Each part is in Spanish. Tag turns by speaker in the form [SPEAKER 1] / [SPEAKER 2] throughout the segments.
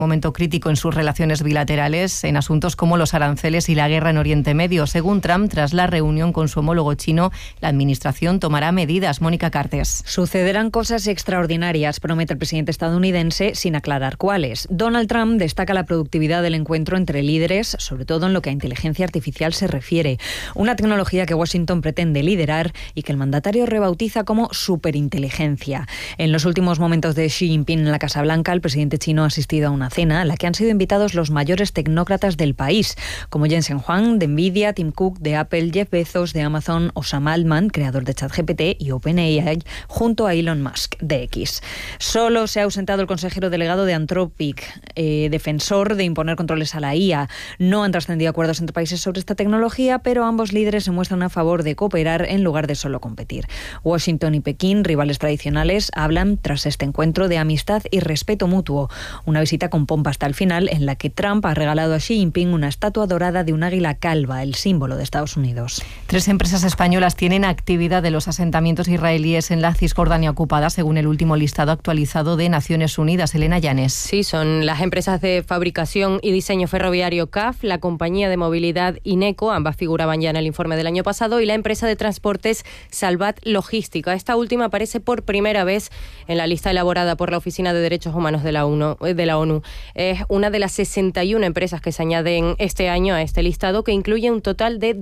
[SPEAKER 1] momento crítico en sus relaciones bilaterales en asuntos como los aranceles y la guerra en Oriente Medio. Según Trump, tras la reunión con su homólogo chino, la administración tomará medidas. Mónica Cartes.
[SPEAKER 2] Sucederán cosas extraordinarias, promete el presidente estadounidense, sin aclarar cuáles. Donald Trump destaca la productividad del encuentro entre líderes, sobre todo en lo que a inteligencia artificial se refiere. Una tecnología que Washington pretende liderar y que el mandatario rebautiza como superinteligencia. En los últimos momentos de Xi Jinping en la Casa Blanca, el presidente chino ha asistido a una cena a la que han sido invitados los mayores tecnócratas del país, como Jensen Huang de Nvidia, Tim Cook de Apple, Jeff Bezos de Amazon, Osama Altman, creador de ChatGPT, y OpenAI, junto a Elon Musk de X. Solo se ha ausentado el consejero delegado de Anthropic, defensor de imponer controles a la IA. No han trascendido acuerdos entre países sobre esta tecnología, pero ambos líderes se muestran a favor de cooperar en lugar de solo competir. Washington y Pekín, rivales tradicionales, hablan tras este encuentro de amistad y respeto mutuo. Una visita con pompa hasta el final, en la que Trump ha regalado a Xi Jinping una estatua dorada de un águila calva, el símbolo de Estados Unidos.
[SPEAKER 1] 3 empresas españolas tienen actividad de los asentamientos israelíes en la Cisjordania ocupada, según el último listado actualizado de Naciones Unidas. Elena Llanes.
[SPEAKER 3] Sí, son las empresas de fabricación y diseño ferroviario CAF, la compañía de movilidad INECO, ambas figuraban ya en el informe del año pasado, y la empresa de transportes Salvat Logística. Esta última aparece por primera vez en la lista elaborada por la Oficina de Derechos Humanos de la ONU. Es una de las 61 empresas que se añaden este año a este listado, que incluye un total de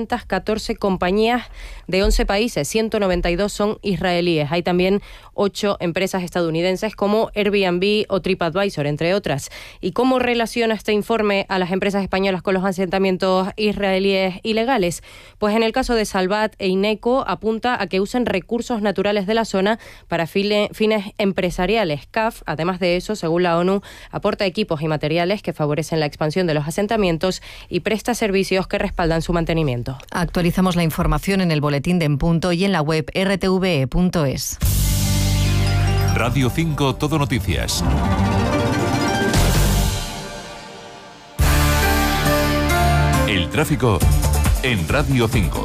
[SPEAKER 3] 214 compañías de 11 países, 192 son israelíes. Hay también 8 empresas estadounidenses como Airbnb o TripAdvisor, entre otras. ¿Y cómo relaciona este informe a las empresas españolas con los asentamientos israelíes ilegales? Pues en el caso de Salvat e INECO apunta a que usan recursos naturales de la zona para fines empresariales. CAF, además de eso, según la ONU, aporta equipos y materiales que favorecen la expansión de los asentamientos y presta servicios que respaldan su mantenimiento.
[SPEAKER 1] Actualizamos la información en el boletín de En Punto y en la web rtve.es.
[SPEAKER 4] Radio 5 Todo Noticias. El tráfico en Radio 5.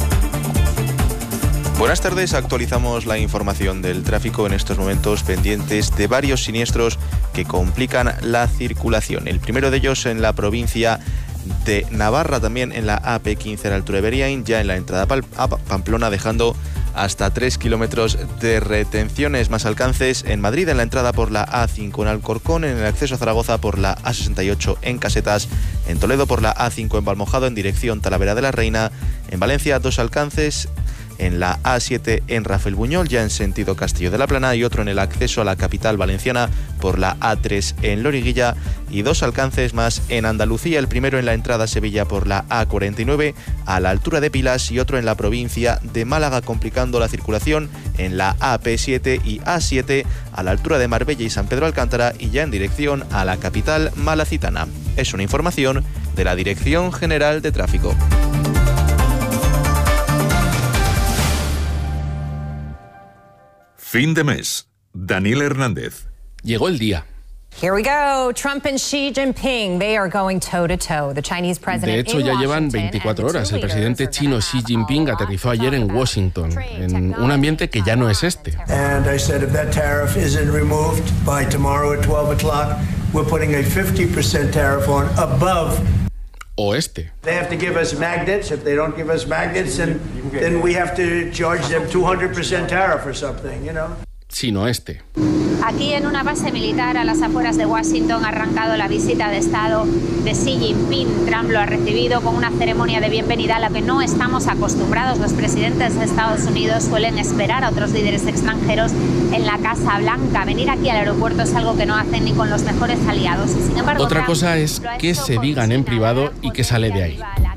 [SPEAKER 5] Buenas tardes, actualizamos la información del tráfico en estos momentos pendientes de varios siniestros que complican la circulación. El primero de ellos en la provincia de Navarra, también en la AP15 a la altura de Beriain, ya en la entrada a Pamplona, dejando hasta 3 kilómetros de retenciones. Más alcances en Madrid, en la entrada por la A5 en Alcorcón, en el acceso a Zaragoza por la A68 en Casetas, en Toledo por la A5 en Valmojado en dirección Talavera de la Reina, en Valencia 2 alcances en la A7 en Rafael Buñol, ya en sentido Castillo de la Plana, y otro en el acceso a la capital valenciana por la A3 en Loriguilla, y 2 alcances más en Andalucía, el primero en la entrada a Sevilla por la A49 a la altura de Pilas, y otro en la provincia de Málaga, complicando la circulación en la AP7 y A7 a la altura de Marbella y San Pedro Alcántara, y ya en dirección a la capital malacitana. Es una información de la Dirección General de Tráfico.
[SPEAKER 4] Fin de mes. Daniel Hernández.
[SPEAKER 6] Llegó el día.
[SPEAKER 7] Here we go. Trump and Xi Jinping, they are going toe to toe. The Chinese president.
[SPEAKER 6] De hecho, ya llevan 24 horas. El presidente chino Xi Jinping aterrizó ayer en Washington, en un ambiente que ya no es este.
[SPEAKER 8] And I said if that tariff isn't removed by tomorrow at 12 o'clock, we're putting a 50% tariff on above
[SPEAKER 6] oeste.
[SPEAKER 8] They have to give us magnets. If they don't give us magnets, then we have to charge them 200% tariff or something, you know.
[SPEAKER 6] Sino este.
[SPEAKER 9] Aquí en una base militar a las afueras de Washington ha arrancado la visita de Estado de Xi Jinping. Trump lo ha recibido con una ceremonia de bienvenida a la que no estamos acostumbrados. Los presidentes de Estados Unidos suelen esperar a otros líderes extranjeros en la Casa Blanca. Venir aquí al aeropuerto es algo que no hacen ni con los mejores aliados. Sin embargo,
[SPEAKER 6] otra cosa es que se digan en privado y que sale de ahí.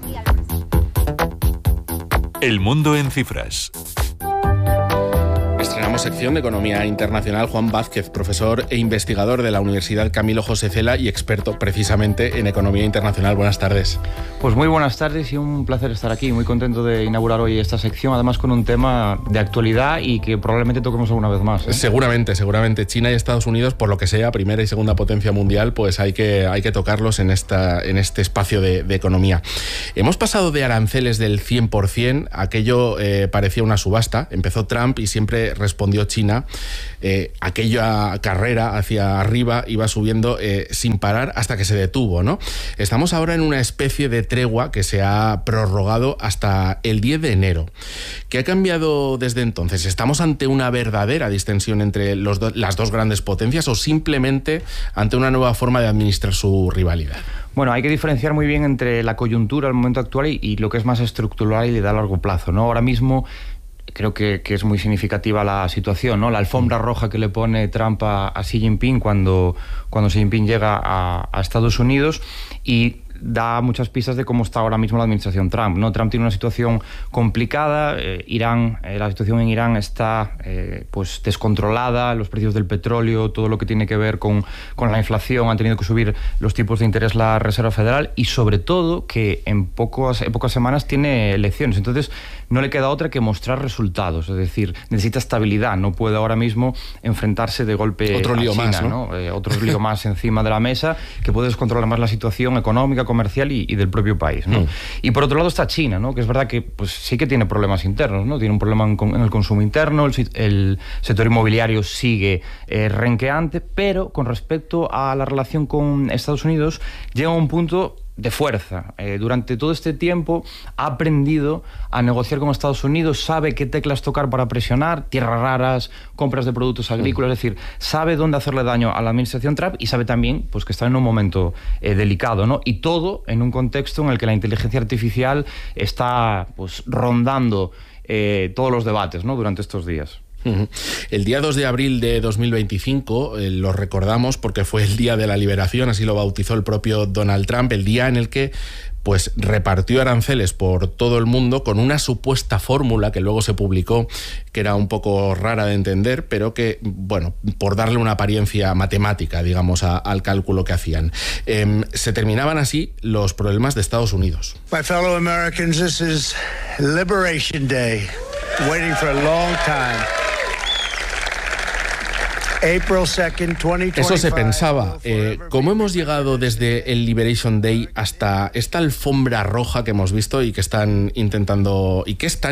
[SPEAKER 4] El mundo en cifras.
[SPEAKER 6] Estrenamos sección de Economía Internacional. Juan Vázquez, profesor e investigador de la Universidad Camilo José Cela y experto precisamente en Economía Internacional. Buenas tardes.
[SPEAKER 10] Pues muy buenas tardes y un placer estar aquí. Muy contento de inaugurar hoy esta sección, además con un tema de actualidad y que probablemente toquemos alguna vez más, ¿eh?
[SPEAKER 6] Seguramente. China y Estados Unidos, por lo que sea, primera y segunda potencia mundial, pues hay que tocarlos en este espacio de economía. Hemos pasado de aranceles del 100%, aquello parecía una subasta. Empezó Trump y siempre respondió respondió China, aquella carrera hacia arriba iba subiendo sin parar hasta que se detuvo, ¿no? Estamos ahora en una especie de tregua que se ha prorrogado hasta el 10 de enero. ¿Qué ha cambiado desde entonces? ¿Estamos ante una verdadera distensión entre las dos grandes potencias o simplemente ante una nueva forma de administrar su rivalidad?
[SPEAKER 10] Bueno, hay que diferenciar muy bien entre la coyuntura al momento actual y lo que es más estructural y de a largo plazo, ¿no? Ahora mismo creo que es muy significativa la situación, ¿no? La alfombra roja que le pone Trump a Xi Jinping cuando Xi Jinping llega a Estados Unidos, y da muchas pistas de cómo está ahora mismo la administración Trump, ¿no? Trump tiene una situación complicada. La situación en Irán está pues descontrolada, los precios del petróleo, todo lo que tiene que ver con la inflación, han tenido que subir los tipos de interés la Reserva Federal, y sobre todo que en pocas semanas tiene elecciones, entonces no le queda otra que mostrar resultados, es decir, necesita estabilidad, no puede ahora mismo enfrentarse de golpe
[SPEAKER 6] otro lío
[SPEAKER 10] a China,
[SPEAKER 6] más, ¿no?
[SPEAKER 10] Otro lío más encima de la mesa, que puede descontrolar más la situación económica, comercial y del propio país, ¿no? Y por otro lado está China, ¿no? Que es verdad que pues sí que tiene problemas internos, ¿no? Tiene un problema en el consumo interno, el sector inmobiliario sigue renqueante, pero con respecto a la relación con Estados Unidos llega a un punto de fuerza. Durante todo este tiempo ha aprendido a negociar con Estados Unidos, sabe qué teclas tocar para presionar, tierras raras, compras de productos agrícolas, es decir, sabe dónde hacerle daño a la administración Trump, y sabe también pues que está en un momento delicado, ¿no? Y todo en un contexto en el que la inteligencia artificial está pues rondando todos los debates, ¿no? Durante estos días.
[SPEAKER 6] El día 2 de abril de 2025 lo recordamos porque fue el día de la liberación, así lo bautizó el propio Donald Trump, el día en el que pues repartió aranceles por todo el mundo con una supuesta fórmula que luego se publicó, que era un poco rara de entender, pero que, bueno, por darle una apariencia matemática, digamos, al cálculo que hacían. Se terminaban así los problemas de Estados Unidos.
[SPEAKER 8] My fellow Americans, this is Liberation Day, waiting for a long time. April 2nd, 2025.
[SPEAKER 6] Eso se pensaba. ¿Cómo hemos llegado desde el Liberation Day hasta esta alfombra roja que hemos visto y que están intentando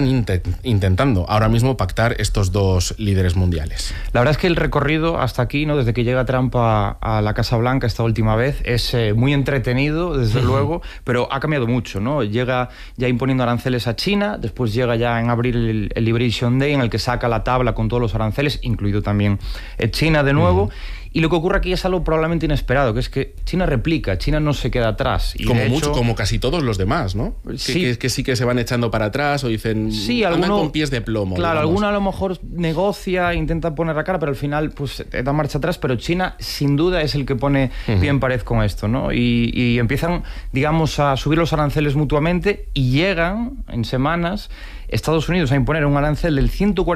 [SPEAKER 6] ahora mismo pactar estos dos líderes mundiales?
[SPEAKER 10] La verdad es que el recorrido hasta aquí, ¿no? Desde que llega Trump a la Casa Blanca esta última vez, es muy entretenido, desde luego, pero ha cambiado mucho, ¿no? Llega ya imponiendo aranceles a China, después llega ya en abril el Liberation Day, en el que saca la tabla con todos los aranceles, incluido también China de nuevo. Y lo que ocurre aquí es algo probablemente inesperado, que es que China replica, China no se queda atrás. Y
[SPEAKER 6] como casi todos los demás, ¿no?
[SPEAKER 10] Sí.
[SPEAKER 6] Que sí que se van echando para atrás o dicen,
[SPEAKER 10] sí,
[SPEAKER 6] andan con pies de plomo.
[SPEAKER 10] Claro,
[SPEAKER 6] digamos.
[SPEAKER 10] alguno a lo mejor negocia, intenta poner la cara, pero al final pues da marcha atrás, pero China sin duda es el que pone pie en pared con esto, ¿no? Y empiezan, digamos, a subir los aranceles mutuamente, y llegan en semanas Estados Unidos a imponer un arancel del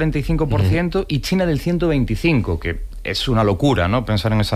[SPEAKER 10] 145% y China del 125%, que es una locura, ¿no? Pensar en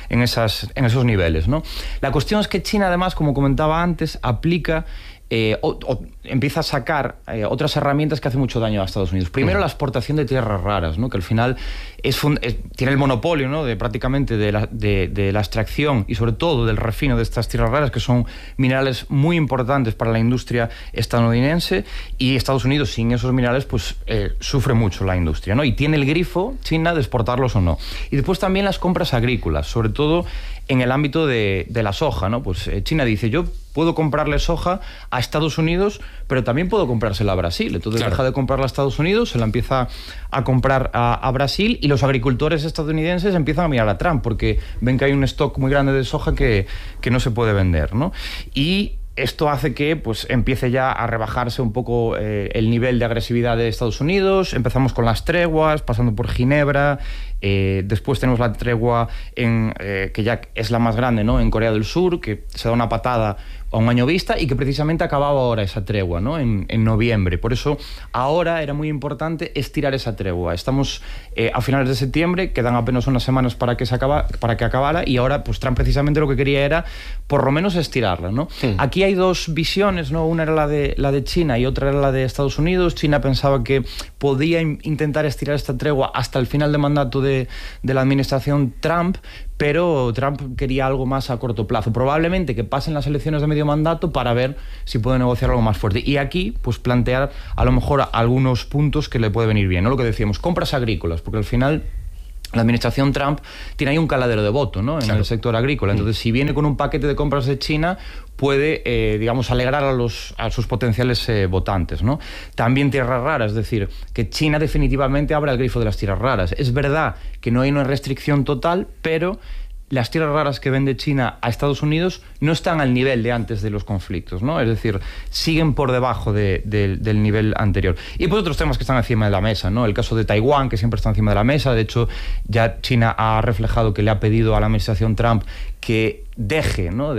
[SPEAKER 10] esos niveles, ¿no? La cuestión es que China, además, como comentaba antes, aplica empieza a sacar otras herramientas que hacen mucho daño a Estados Unidos. Primero, la exportación de tierras raras, ¿no? Que al final tiene el monopolio, ¿no? prácticamente de la extracción y sobre todo del refino de estas tierras raras, que son minerales muy importantes para la industria estadounidense, y Estados Unidos sin esos minerales pues sufre mucho la industria, ¿no? Y tiene el grifo China de exportarlos o no. Y después también las compras agrícolas, sobre todo en el ámbito de la soja, ¿no? Pues China dice, yo puedo comprarle soja a Estados Unidos, pero también puedo comprársela a Brasil. Entonces deja de comprarla a Estados Unidos, se la empieza a comprar a Brasil, y los agricultores estadounidenses empiezan a mirar a Trump porque ven que hay un stock muy grande de soja que no se puede vender, ¿no? Y esto hace que pues empiece ya a rebajarse un poco el nivel de agresividad de Estados Unidos. Empezamos con las treguas, pasando por Ginebra, después tenemos la tregua que ya es la más grande, ¿no? En Corea del Sur, que se da una patada a un año vista, y que precisamente acababa ahora esa tregua, ¿no? En noviembre. Por eso ahora era muy importante estirar esa tregua. Estamos a finales de septiembre, quedan apenas unas semanas para que acabara, y ahora pues Trump precisamente lo que quería era por lo menos estirarla, ¿no? Aquí hay dos visiones, ¿no? Una era la de China y otra era la de Estados Unidos. China pensaba que podía intentar estirar esta tregua hasta el final de mandato de la administración Trump, pero Trump quería algo más a corto plazo. Probablemente que pasen las elecciones de medio mandato para ver si puede negociar algo más fuerte. Y aquí, pues plantear a lo mejor algunos puntos que le puede venir bien, ¿no? Lo que decíamos, compras agrícolas, porque al final la administración Trump tiene ahí un caladero de voto, ¿no? En el sector agrícola. Entonces, si viene con un paquete de compras de China, puede, digamos, alegrar a sus potenciales votantes, ¿no? También tierras raras, es decir, que China definitivamente abra el grifo de las tierras raras. Es verdad que no hay una restricción total, pero las tierras raras que vende China a Estados Unidos no están al nivel de antes de los conflictos, ¿no? Es decir, siguen por debajo del nivel anterior. Y pues otros temas que están encima de la mesa, ¿no? El caso de Taiwán, que siempre está encima de la mesa. De hecho, ya China ha reflejado que le ha pedido a la administración Trump que deje, ¿no?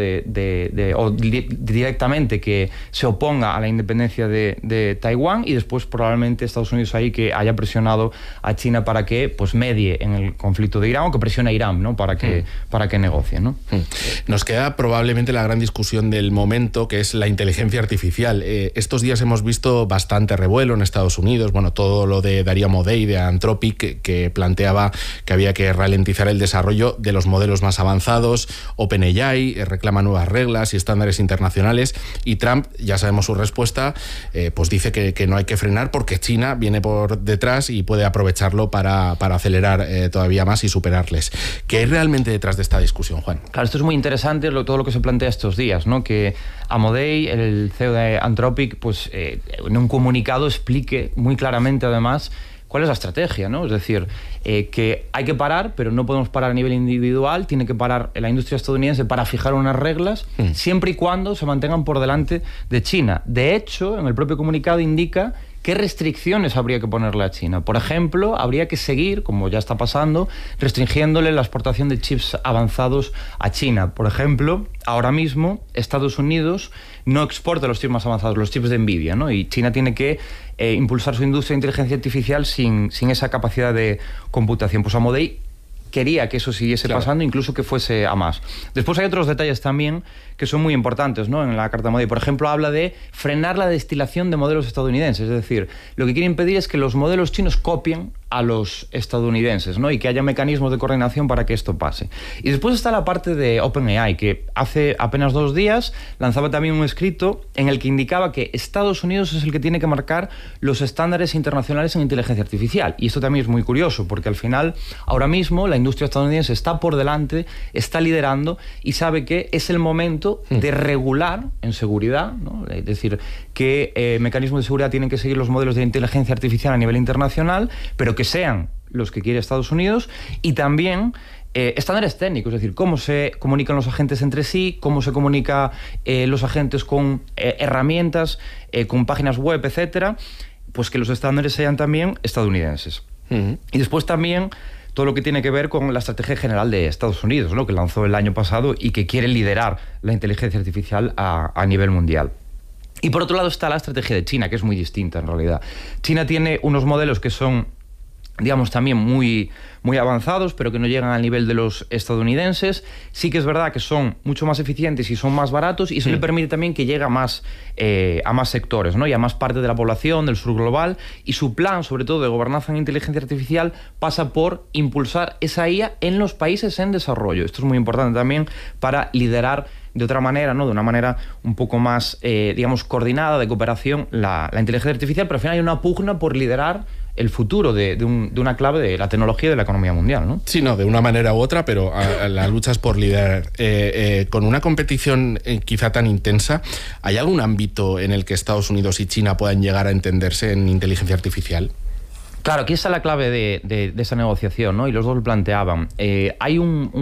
[SPEAKER 10] o directamente que se oponga a la independencia de Taiwán, y después probablemente Estados Unidos ahí que haya presionado a China para que pues medie en el conflicto de Irán, o que presione a Irán, ¿no? para que negocie, ¿no?
[SPEAKER 6] Nos queda probablemente la gran discusión del momento, que es la inteligencia artificial. Estos días hemos visto bastante revuelo en Estados Unidos, bueno, todo lo de Darío Amodei de Anthropic, que planteaba que había que ralentizar el desarrollo de los modelos más avanzados. OpenAI reclama nuevas reglas y estándares internacionales, y Trump, ya sabemos su respuesta, pues dice que no hay que frenar porque China viene por detrás y puede aprovecharlo para acelerar todavía más y superarles. ¿Qué hay realmente detrás de esta discusión, Juan?
[SPEAKER 10] Claro, esto es muy interesante, todo lo que se plantea estos días, ¿no? Que Amodei, el CEO de Anthropic, pues en un comunicado explique muy claramente, además, cuál es la estrategia, ¿no? Es decir, que hay que parar, pero no podemos parar a nivel individual, tiene que parar la industria estadounidense para fijar unas reglas, siempre y cuando se mantengan por delante de China. De hecho, en el propio comunicado indica qué restricciones habría que ponerle a China. Por ejemplo, habría que seguir, como ya está pasando, restringiéndole la exportación de chips avanzados a China. Por ejemplo, ahora mismo Estados Unidos no exporta los chips más avanzados, los chips de Nvidia, ¿no? Y China tiene que impulsar su industria de inteligencia artificial sin esa capacidad de computación. Pues Amodei quería que eso siguiese pasando, incluso que fuese a más. Después hay otros detalles también que son muy importantes, ¿no? En la carta de Amodei, por ejemplo, habla de frenar la destilación de modelos estadounidenses. Es decir, lo que quiere impedir es que los modelos chinos copien a los estadounidenses, ¿no? Y que haya mecanismos de coordinación para que esto pase. Y después está la parte de OpenAI, que hace apenas 2 días lanzaba también un escrito en el que indicaba que Estados Unidos es el que tiene que marcar los estándares internacionales en inteligencia artificial. Y esto también es muy curioso, porque al final, ahora mismo, la industria estadounidense está por delante, está liderando y sabe que es el momento de regular en seguridad, ¿no? Es decir, qué mecanismos de seguridad tienen que seguir los modelos de inteligencia artificial a nivel internacional, pero que sean los que quiere Estados Unidos, y también estándares técnicos, es decir, cómo se comunican los agentes entre sí, cómo se comunica los agentes con herramientas, con páginas web, etcétera, pues que los estándares sean también estadounidenses. Y después también todo lo que tiene que ver con la estrategia general de Estados Unidos, ¿no? Que lanzó el año pasado y que quiere liderar la inteligencia artificial a nivel mundial. Y por otro lado está la estrategia de China, que es muy distinta en realidad. China tiene unos modelos que son, digamos, también muy avanzados, pero que no llegan al nivel de los estadounidenses. Sí que es verdad que son mucho más eficientes y son más baratos, y eso le permite también que llegue a más sectores, ¿no? Y a más parte de la población del sur global. Y su plan, sobre todo de gobernanza en inteligencia artificial, pasa por impulsar esa IA en los países en desarrollo. Esto es muy importante también para liderar de otra manera, ¿no? De una manera un poco más, digamos, coordinada, de cooperación, la inteligencia artificial, pero al final hay una pugna por liderar el futuro de una clave de la tecnología y de la economía mundial, ¿no?
[SPEAKER 6] Sí, no, de una manera u otra, pero la lucha es por liderar. Con una competición quizá tan intensa, ¿hay algún ámbito en el que Estados Unidos y China puedan llegar a entenderse en inteligencia artificial?
[SPEAKER 10] Claro, aquí está la clave de esa negociación, ¿no? Y los dos lo planteaban. Hay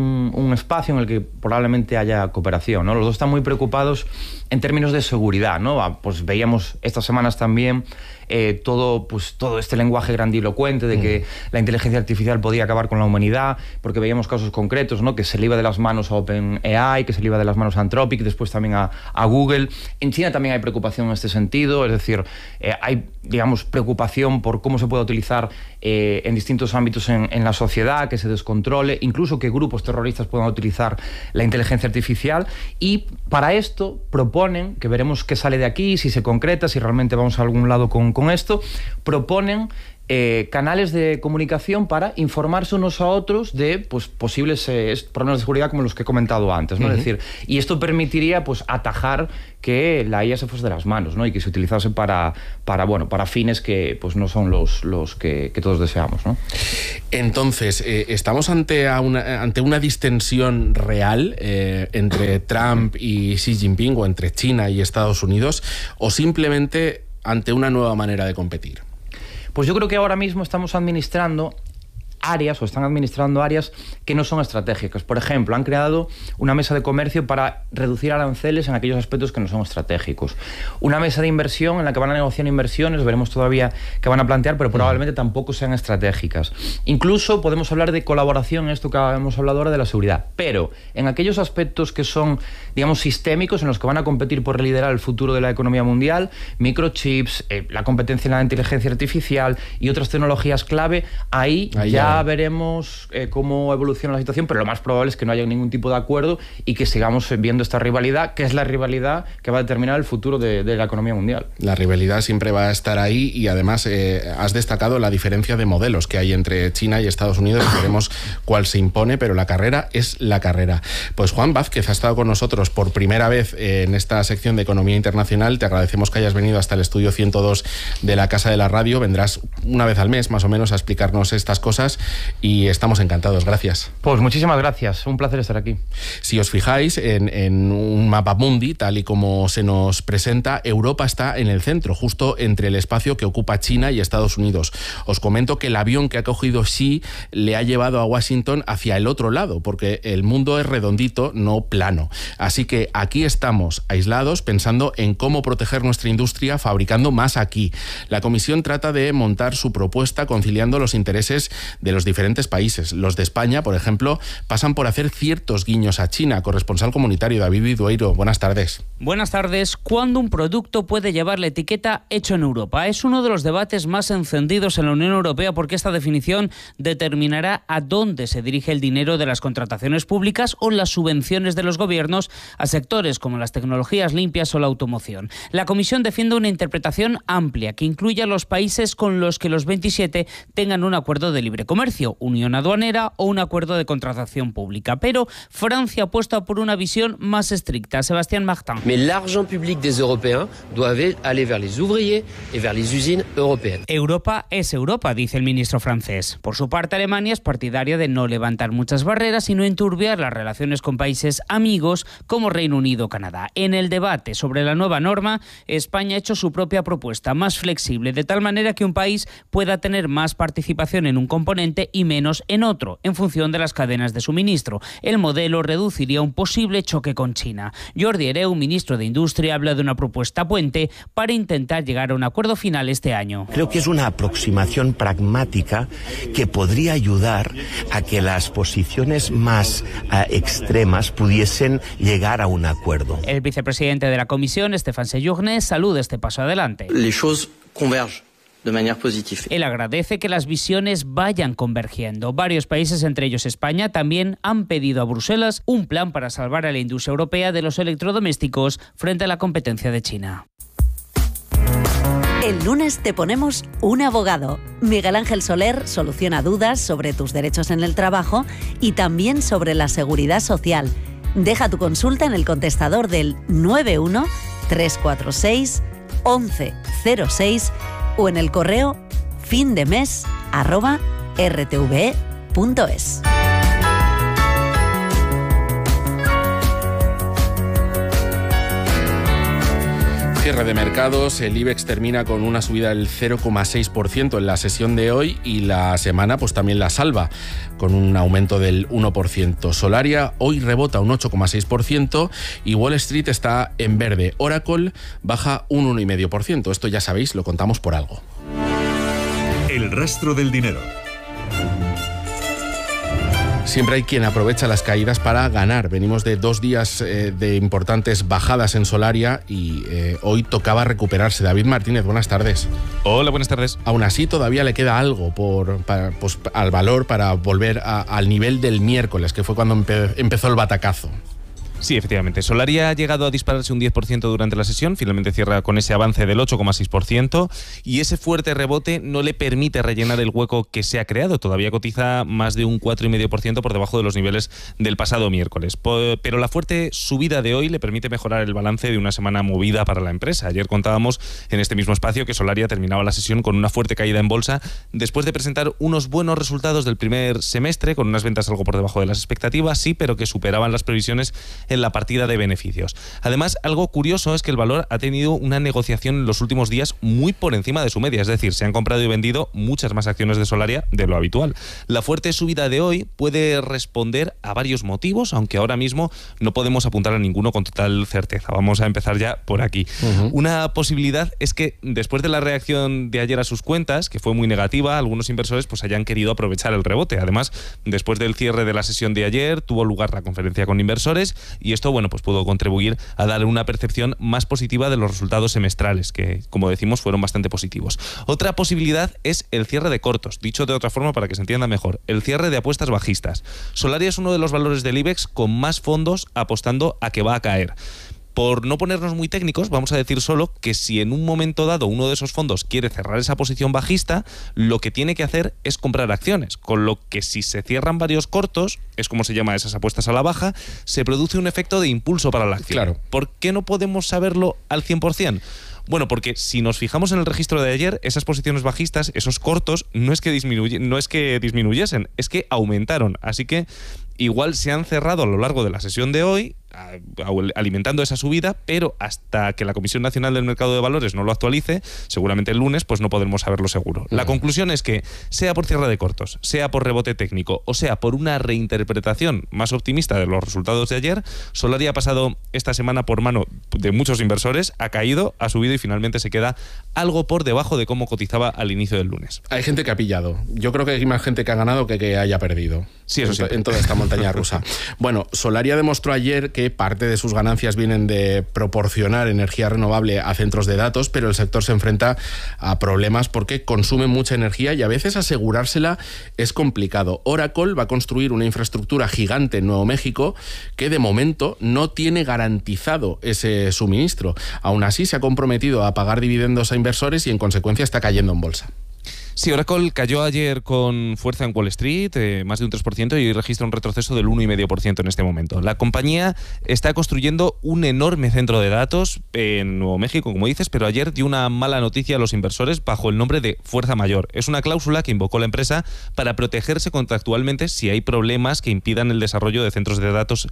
[SPEAKER 10] un espacio en el que probablemente haya cooperación, ¿no? Los dos están muy preocupados en términos de seguridad, ¿no? Pues veíamos estas semanas también todo este lenguaje grandilocuente de que la inteligencia artificial podía acabar con la humanidad, porque veíamos casos concretos, ¿no? Que se le iba de las manos a OpenAI, que se le iba de las manos a Anthropic, después también a Google. En China también hay preocupación en este sentido, es decir, hay, digamos, preocupación por cómo se puede utilizar en distintos ámbitos en la sociedad, que se descontrole, incluso que grupos terroristas puedan utilizar la inteligencia artificial. Y para esto proponen, que veremos qué sale de aquí, si se concreta, si realmente vamos a algún lado con esto, proponen canales de comunicación para informarse unos a otros de pues, posibles problemas de seguridad como los que he comentado antes, ¿no? Es decir, y esto permitiría pues, atajar que la IA se fuese de las manos, ¿no? Y que se utilizase para fines que pues, no son los que todos deseamos, ¿no?
[SPEAKER 6] Entonces, ¿estamos ante una distensión real entre Trump y Xi Jinping, o entre China y Estados Unidos, o simplemente ante una nueva manera de competir?
[SPEAKER 10] Pues yo creo que ahora mismo estamos administrando áreas, o están administrando áreas que no son estratégicas. Por ejemplo, han creado una mesa de comercio para reducir aranceles en aquellos aspectos que no son estratégicos. Una mesa de inversión en la que van a negociar inversiones, veremos todavía qué van a plantear, pero probablemente tampoco sean estratégicas. Incluso podemos hablar de colaboración en esto que hemos hablado ahora de la seguridad, pero en aquellos aspectos que son, digamos, sistémicos, en los que van a competir por liderar el futuro de la economía mundial, microchips, la competencia en la inteligencia artificial y otras tecnologías clave, ahí ya veremos cómo evoluciona la situación, pero lo más probable es que no haya ningún tipo de acuerdo y que sigamos viendo esta rivalidad, que es la rivalidad que va a determinar el futuro de la economía mundial.
[SPEAKER 6] La rivalidad siempre va a estar ahí, y además has destacado la diferencia de modelos que hay entre China y Estados Unidos, y veremos cuál se impone, pero la carrera es la carrera. Pues Juan Vázquez ha estado con nosotros por primera vez en esta sección de Economía Internacional. Te agradecemos que hayas venido hasta el estudio 102 de la Casa de la Radio. Vendrás una vez al mes, más o menos, a explicarnos estas cosas, y estamos encantados. Gracias.
[SPEAKER 10] Pues muchísimas gracias, un placer estar aquí.
[SPEAKER 6] Si os fijáis en un mapa mundi, tal y como se nos presenta, Europa está en el centro, justo entre el espacio que ocupa China y Estados Unidos. Os comento que el avión que ha cogido Xi le ha llevado a Washington hacia el otro lado, porque el mundo es redondito, no plano. Así que aquí estamos aislados, pensando en cómo proteger nuestra industria, fabricando más aquí. La Comisión trata de montar su propuesta conciliando los intereses de los diferentes países. Los de España, por ejemplo, pasan por hacer ciertos guiños a China. Corresponsal comunitario David Vidueiro, buenas tardes.
[SPEAKER 11] Buenas tardes. ¿Cuándo un producto puede llevar la etiqueta hecho en Europa? Es uno de los debates más encendidos en la Unión Europea, porque esta definición determinará a dónde se dirige el dinero de las contrataciones públicas o las subvenciones de los gobiernos a sectores como las tecnologías limpias o la automoción. La Comisión defiende una interpretación amplia que incluya a los países con los que los 27 tengan un acuerdo de libre comercio, unión aduanera o un acuerdo de contratación pública. Pero Francia apuesta por una visión más estricta. Sebastián Martin.
[SPEAKER 12] Mais l'argent public des Européens doit aller vers les ouvriers et vers les usines européennes.
[SPEAKER 11] Europa es Europa, dice el ministro francés. Por su parte, Alemania es partidaria de no levantar muchas barreras y no enturbiar las relaciones con países amigos como Reino Unido o Canadá. En el debate sobre la nueva norma, España ha hecho su propia propuesta, más flexible, de tal manera que un país pueda tener más participación en un componente y menos en otro, en función de las cadenas de suministro. El modelo reduciría un posible choque con China. Jordi Hereu, ministro de Industria, habla de una propuesta puente para intentar llegar a un acuerdo final este año.
[SPEAKER 13] Creo que es una aproximación pragmática que podría ayudar a que las posiciones más extremas pudiesen llegar a un acuerdo.
[SPEAKER 11] El vicepresidente de la Comisión, Stéphane Séjourné, saluda este paso adelante.
[SPEAKER 12] Les choses convergent de manera positiva.
[SPEAKER 11] Él agradece que las visiones vayan convergiendo. Varios países, entre ellos España, también han pedido a Bruselas un plan para salvar a la industria europea de los electrodomésticos frente a la competencia de China.
[SPEAKER 14] El lunes te ponemos un abogado. Miguel Ángel Soler soluciona dudas sobre tus derechos en el trabajo y también sobre la seguridad social. Deja tu consulta en el contestador del 91 346 1106 o en el correo findemes@rtve.es.
[SPEAKER 6] Cierre de mercados, el IBEX termina con una subida del 0,6% en la sesión de hoy, y la semana pues también la salva con un aumento del 1%. Solaria hoy rebota un 8,6% y Wall Street está en verde. Oracle baja un 1,5%. Esto ya sabéis, lo contamos por algo.
[SPEAKER 4] El rastro del dinero.
[SPEAKER 6] Siempre hay quien aprovecha las caídas para ganar. Venimos de 2 días de importantes bajadas en Solaria y hoy tocaba recuperarse. David Martínez, buenas tardes.
[SPEAKER 15] Hola, buenas tardes.
[SPEAKER 6] Aún así todavía le queda algo al valor para volver al nivel del miércoles, que fue cuando empezó el batacazo.
[SPEAKER 15] Sí, efectivamente. Solaria ha llegado a dispararse un 10% durante la sesión, finalmente cierra con ese avance del 8,6% y ese fuerte rebote no le permite rellenar el hueco que se ha creado. Todavía cotiza más de un 4,5% por debajo de los niveles del pasado miércoles. Pero la fuerte subida de hoy le permite mejorar el balance de una semana movida para la empresa. Ayer contábamos en este mismo espacio que Solaria terminaba la sesión con una fuerte caída en bolsa después de presentar unos buenos resultados del primer semestre, con unas ventas algo por debajo de las expectativas, sí, pero que superaban las previsiones en la partida de beneficios. Además, algo curioso es que el valor ha tenido una negociación en los últimos días muy por encima de su media, es decir, se han comprado y vendido muchas más acciones de Solaria de lo habitual. La fuerte subida de hoy puede responder a varios motivos, aunque ahora mismo no podemos apuntar a ninguno con total certeza. Vamos a empezar ya por aquí. Una posibilidad es que después de la reacción de ayer a sus cuentas, que fue muy negativa, algunos inversores pues hayan querido aprovechar el rebote. Además, después del cierre de la sesión de ayer, tuvo lugar la conferencia con inversores y esto, bueno, pues pudo contribuir a dar una percepción más positiva de los resultados semestrales, que, como decimos, fueron bastante positivos. Otra posibilidad es el cierre de cortos, dicho de otra forma para que se entienda mejor, el cierre de apuestas bajistas. Solaria es uno de los valores del IBEX con más fondos apostando a que va a caer. Por no ponernos muy técnicos, vamos a decir solo que si en un momento dado uno de esos fondos quiere cerrar esa posición bajista, lo que tiene que hacer es comprar acciones, con lo que si se cierran varios cortos, es como se llama esas apuestas a la baja, se produce un efecto de impulso para la acción. Claro. ¿Por qué no podemos saberlo al 100%? Bueno, porque si nos fijamos en el registro de ayer, esas posiciones bajistas, esos cortos, no es que disminuyesen, es que aumentaron. Así que igual se han cerrado a lo largo de la sesión de hoy, alimentando esa subida, pero hasta que la Comisión Nacional del Mercado de Valores no lo actualice, seguramente el lunes, pues no podremos saberlo seguro. La conclusión es que, sea por cierre de cortos, sea por rebote técnico, o sea por una reinterpretación más optimista de los resultados de ayer, Solaria ha pasado esta semana por mano de muchos inversores, ha caído, ha subido y finalmente se queda algo por debajo de cómo cotizaba al inicio del lunes.
[SPEAKER 6] Hay gente que ha pillado. Yo creo que hay más gente que ha ganado que haya perdido.
[SPEAKER 15] Sí, eso sí.
[SPEAKER 6] En toda esta montaña rusa. Bueno, Solaria demostró ayer que parte de sus ganancias vienen de proporcionar energía renovable a centros de datos, pero el sector se enfrenta a problemas porque consume mucha energía y a veces asegurársela es complicado. Oracle va a construir una infraestructura gigante en Nuevo México que de momento no tiene garantizado ese suministro. Aún así, se ha comprometido a pagar dividendos a inversores y en consecuencia está cayendo en bolsa.
[SPEAKER 15] Sí, Oracle cayó ayer con fuerza en Wall Street, más de un 3%, y registra un retroceso del 1,5% en este momento. La compañía está construyendo un enorme centro de datos en Nuevo México, como dices, pero ayer dio una mala noticia a los inversores bajo el nombre de fuerza mayor. Es una cláusula que invocó la empresa para protegerse contractualmente si hay problemas que impidan el desarrollo de centros de datos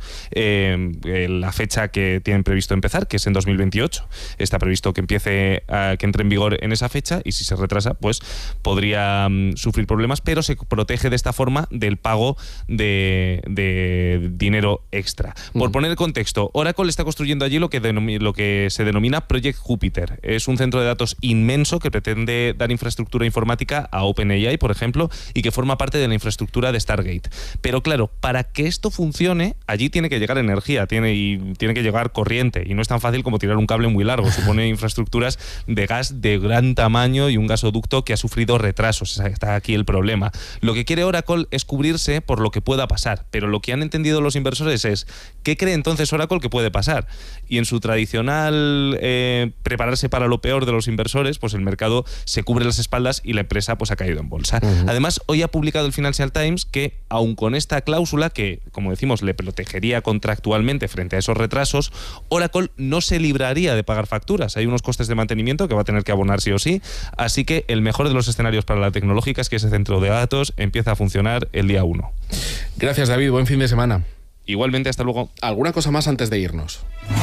[SPEAKER 15] la fecha que tienen previsto empezar, que es en 2028. Está previsto que que entre en vigor en esa fecha y si se retrasa, pues podría sufrir problemas, pero se protege de esta forma del pago de dinero extra. Por poner el contexto, Oracle está construyendo allí lo que se denomina Project Jupiter. Es un centro de datos inmenso que pretende dar infraestructura informática a OpenAI, por ejemplo, y que forma parte de la infraestructura de Stargate. Pero claro, para que esto funcione, allí tiene que llegar energía, tiene que llegar corriente, y no es tan fácil como tirar un cable muy largo. Supone infraestructuras de gas de gran tamaño y un gasoducto que ha sufrido retrasos. Está aquí el problema. Lo que quiere Oracle es cubrirse por lo que pueda pasar, pero lo que han entendido los inversores es ¿qué cree entonces Oracle que puede pasar? Y en su tradicional prepararse para lo peor de los inversores, pues el mercado se cubre las espaldas y la empresa pues ha caído en bolsa. Además, hoy ha publicado el Financial Times que, aun con esta cláusula que, como decimos, le protegería contractualmente frente a esos retrasos, Oracle no se libraría de pagar facturas. Hay unos costes de mantenimiento que va a tener que abonar sí o sí, así que el mejor de los escenarios para la tecnológica es que ese centro de datos empieza a funcionar el día 1.
[SPEAKER 6] Gracias, David. Buen fin de semana.
[SPEAKER 15] Igualmente, hasta luego.
[SPEAKER 6] ¿Alguna cosa más antes de irnos?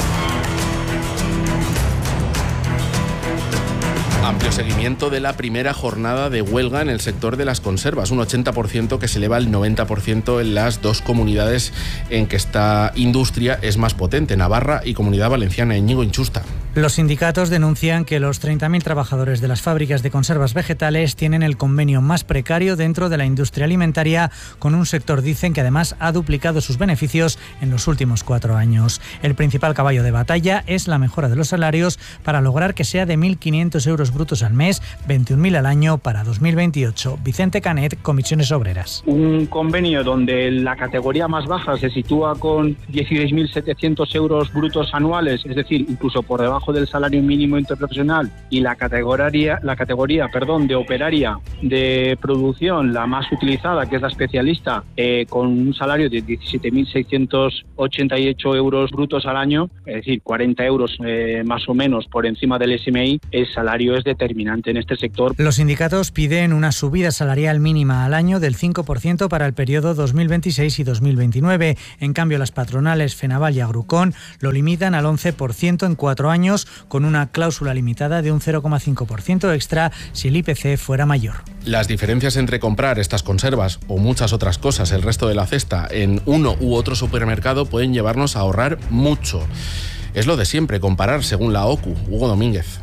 [SPEAKER 6] Amplio seguimiento de la primera jornada de huelga en el sector de las conservas, un 80% que se eleva al 90% en las dos comunidades en que esta industria es más potente, Navarra y Comunidad Valenciana. Íñigo Inchusta.
[SPEAKER 16] Los sindicatos denuncian que los 30.000 trabajadores de las fábricas de conservas vegetales tienen el convenio más precario dentro de la industria alimentaria, con un sector, dicen, que además ha duplicado sus beneficios en los últimos 4 años. El principal caballo de batalla es la mejora de los salarios para lograr que sea de 1.500 euros brutos al mes, 21.000 al año para 2028. Vicente Canet, Comisiones Obreras.
[SPEAKER 17] Un convenio donde la categoría más baja se sitúa con 16.700 euros brutos anuales, es decir, incluso por debajo del salario mínimo interprofesional, y la categoría de operaria de producción, la más utilizada, que es la especialista, con un salario de 17.688 euros brutos al año, es decir, 40 euros más o menos por encima del SMI, el salario es determinante en este sector.
[SPEAKER 16] Los sindicatos piden una subida salarial mínima al año del 5% para el periodo 2026 y 2029. En cambio, las patronales Fenaval y Agrucón lo limitan al 11% en 4 años, con una cláusula limitada de un 0,5% extra si el IPC fuera mayor.
[SPEAKER 6] Las diferencias entre comprar estas conservas o muchas otras cosas, el resto de la cesta, en uno u otro supermercado pueden llevarnos a ahorrar mucho. Es lo de siempre, comparar según la OCU. Hugo Domínguez.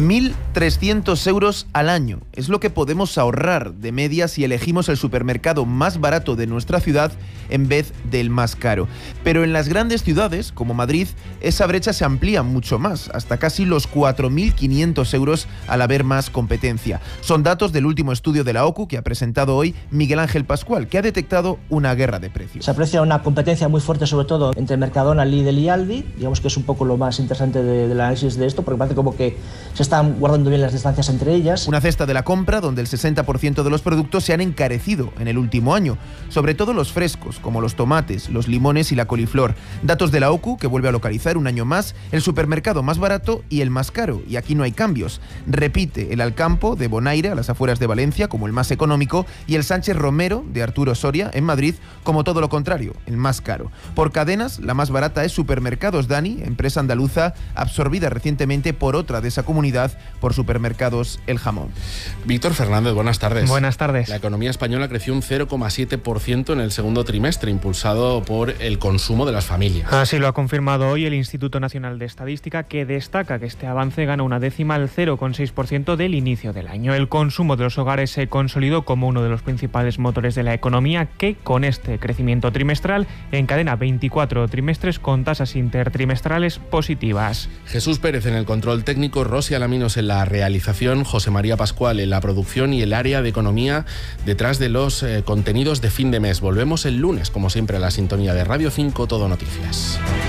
[SPEAKER 18] 1.300 euros al año es lo que podemos ahorrar de media si elegimos el supermercado más barato de nuestra ciudad en vez del más caro. Pero en las grandes ciudades, como Madrid, esa brecha se amplía mucho más, hasta casi los 4.500 euros al haber más competencia. Son datos del último estudio de la OCU que ha presentado hoy Miguel Ángel Pascual, que ha detectado una guerra de precios.
[SPEAKER 19] Se aprecia una competencia muy fuerte, sobre todo entre Mercadona, Lidl y Aldi. Digamos que es un poco lo más interesante del análisis de esto, porque parece como que se están guardando bien las distancias entre ellas.
[SPEAKER 18] Una cesta de la compra donde el 60% de los productos se han encarecido en el último año, sobre todo los frescos, como los tomates, los limones y la coliflor. Datos de la OCU que vuelve a localizar un año más el supermercado más barato y el más caro, y aquí no hay cambios. Repite el Alcampo de Bonaire, a las afueras de Valencia, como el más económico, y el Sánchez Romero de Arturo Soria, en Madrid, como todo lo contrario, el más caro. Por cadenas, la más barata es Supermercados Dani, empresa andaluza absorbida recientemente por otra de esa comunidad, por Supermercados El Jamón.
[SPEAKER 6] Víctor Fernández, buenas tardes.
[SPEAKER 20] Buenas tardes.
[SPEAKER 6] La economía española creció un 0,7% en el segundo trimestre, impulsado por el consumo de las familias.
[SPEAKER 20] Así lo ha confirmado hoy el Instituto Nacional de Estadística, que destaca que este avance gana una décima al 0,6% del inicio del año. El consumo de los hogares se consolidó como uno de los principales motores de la economía, que con este crecimiento trimestral encadena 24 trimestres con tasas intertrimestrales positivas.
[SPEAKER 6] Jesús Pérez en el control técnico, Rosy Alaminos en la realización, José María Pascual en la producción y el área de economía detrás de los contenidos de fin de mes. Volvemos el lunes, como siempre, a la sintonía de Radio 5 Todo Noticias.